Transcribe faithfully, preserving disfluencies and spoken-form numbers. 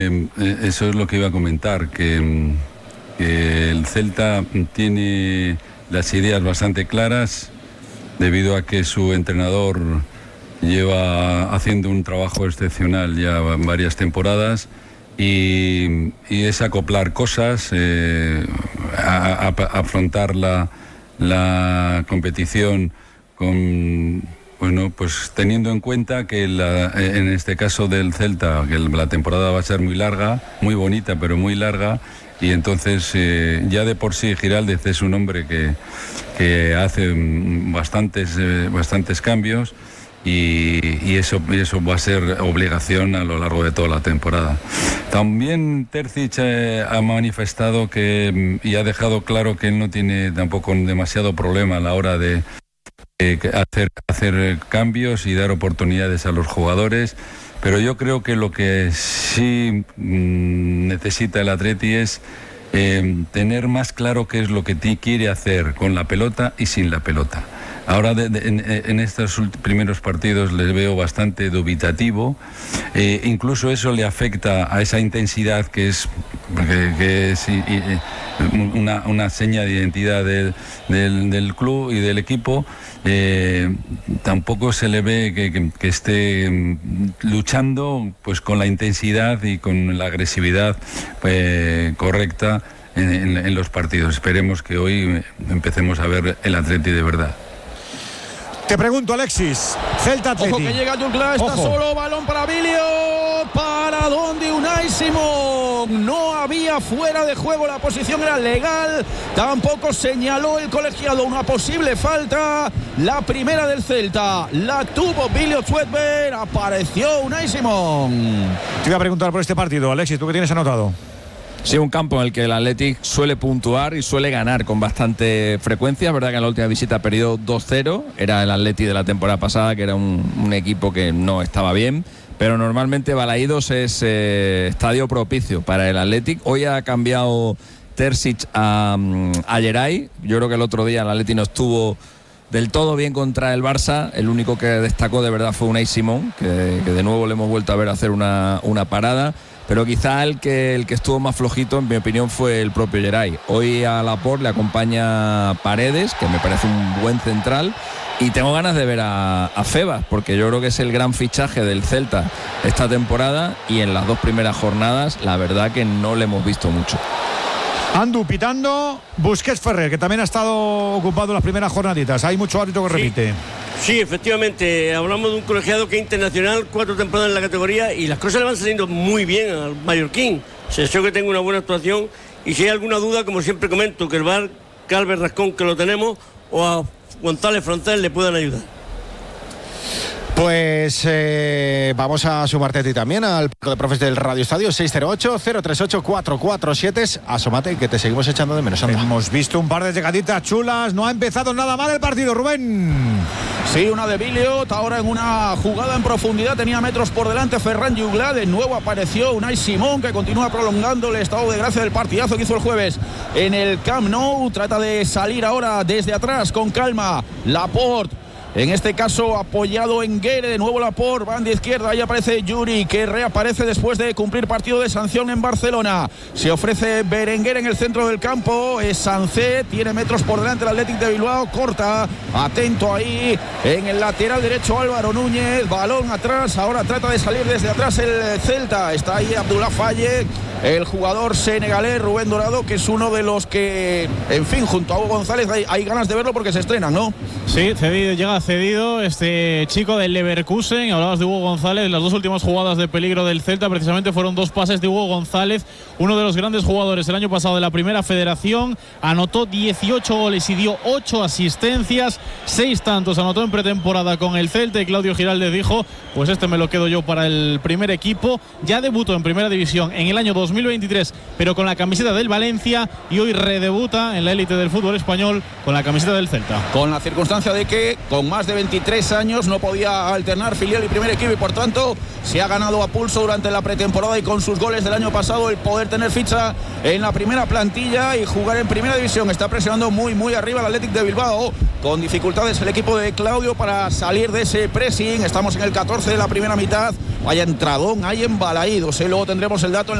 Eh, eso es lo que iba a comentar, que, que el Celta tiene las ideas bastante claras debido a que su entrenador lleva haciendo un trabajo excepcional ya varias temporadas y, y es acoplar cosas, eh, a, a, a afrontar la, la competición con, bueno, pues teniendo en cuenta que la, en este caso del Celta, que la temporada va a ser muy larga, muy bonita, pero muy larga, y entonces eh, ya de por sí Giraldez es un hombre que, que hace bastantes, eh, bastantes cambios y, y, eso, y eso va a ser obligación a lo largo de toda la temporada. También Terzic eh, ha manifestado que y ha dejado claro que él no tiene tampoco demasiado problema a la hora de Hacer, hacer cambios y dar oportunidades a los jugadores, pero yo creo que lo que sí mmm, necesita el Atleti es eh, tener más claro qué es lo que t- quiere hacer con la pelota y sin la pelota. Ahora de, de, en, en estos primeros partidos les veo bastante dubitativo, eh, incluso eso le afecta a esa intensidad que es, que, que es y, y, una, una seña de identidad del, del, del club y del equipo. Eh, tampoco se le ve que, que, que esté luchando pues con la intensidad y con la agresividad eh, correcta en, en, en los partidos. Esperemos que hoy empecemos a ver el Atleti de verdad. Te pregunto, Alexis, Celta Atleti. Ojo que llega Jungla, está Ojo. solo, balón para Bilio. ¿Para dónde Unai Simón? No había fuera de juego, la posición era legal. Tampoco señaló el colegiado una posible falta. La primera del Celta la tuvo Bilio Swedberg. Apareció Unai Simón. Te iba a preguntar por este partido, Alexis, ¿tú qué tienes anotado? Sí, un campo en el que el Athletic suele puntuar y suele ganar con bastante frecuencia. Es verdad que en la última visita perdió dos cero. Era el Athletic de la temporada pasada, que era un, un equipo que no estaba bien. Pero normalmente Balaídos es eh, estadio propicio para el Athletic. Hoy ha cambiado Terzic a, a Geray. Yo creo que el otro día el Athletic no estuvo del todo bien contra el Barça. El único que destacó de verdad fue Unai Simón, que, que de nuevo le hemos vuelto a ver hacer una, una parada. Pero quizá el que, el que estuvo más flojito, en mi opinión, fue el propio Geray. Hoy a Laporte le acompaña Paredes, que me parece un buen central. Y tengo ganas de ver a, a Febas, porque yo creo que es el gran fichaje del Celta esta temporada. Y en las dos primeras jornadas, la verdad que no le hemos visto mucho. Andu pitando, Busquets Ferrer, que también ha estado ocupado las primeras jornaditas. Hay mucho árbitro que sí. repite. Sí, efectivamente, hablamos de un colegiado que es internacional, cuatro temporadas en la categoría y las cosas le van saliendo muy bien al mallorquín. Se deseo que tenga una buena actuación y si hay alguna duda, como siempre comento, que el V A R, Calver Rascón, que lo tenemos, o a González Francés le puedan ayudar. Pues eh, vamos a sumarte a ti también al de profes del Radio Estadio seis cero ocho, cero tres ocho, cuatro cuatro siete. Asómate que te seguimos echando de menos. Anda. Hemos visto un par de llegaditas chulas. No ha empezado nada mal el partido, Rubén. Sí, una de Billiot, ahora en una jugada en profundidad, tenía metros por delante Ferran Jungla, de nuevo apareció Unai Simón, que continúa prolongando el estado de gracia del partidazo que hizo el jueves en el Camp Nou. Trata de salir ahora desde atrás con calma Laporte, en este caso apoyado en Guerre, de nuevo Laporte, banda izquierda, ahí aparece Yuri, que reaparece después de cumplir partido de sanción en Barcelona. Se ofrece Berenguer en el centro del campo, es Sancet, tiene metros por delante el Athletic de Bilbao, corta, atento ahí, en el lateral derecho Álvaro Núñez, balón atrás, ahora trata de salir desde atrás el Celta, está ahí Abdullah Faye, el jugador senegalés Rubén Dorado, que es uno de los que, en fin, junto a Hugo González hay, hay ganas de verlo porque se estrenan, ¿no? Sí, cedido, llega cedido este chico del Leverkusen. Hablabas de Hugo González, las dos últimas jugadas de peligro del Celta precisamente fueron dos pases de Hugo González, uno de los grandes jugadores el año pasado de la Primera Federación. Anotó dieciocho goles y dio ocho asistencias, seis tantos anotó en pretemporada con el Celta, y Claudio Giraldez dijo, pues este me lo quedo yo para el primer equipo. Ya debutó en Primera División en el año dos mil veintitrés, pero con la camiseta del Valencia, y hoy redebuta en la élite del fútbol español con la camiseta del Celta. Con la circunstancia de que con más de veintitrés años, no podía alternar filial y primer equipo y por tanto se ha ganado a pulso durante la pretemporada y con sus goles del año pasado el poder tener ficha en la primera plantilla y jugar en primera división. Está presionando muy muy arriba el Athletic de Bilbao, con dificultades el equipo de Claudio para salir de ese pressing. Estamos en el catorce de la primera mitad. Vaya entradón, hay embalaídos, ¿eh? Luego tendremos el dato en